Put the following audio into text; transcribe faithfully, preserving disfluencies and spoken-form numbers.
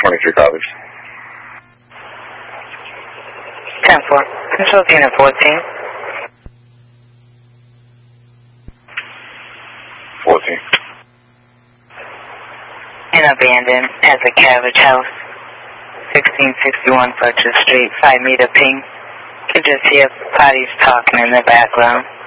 twenty-three copies. ten four. Control unit fourteen. fourteen. And abandoned at the Cabbage House, sixteen sixty-one Fletcher Street, five meter ping. Could just hear parties talking in the background.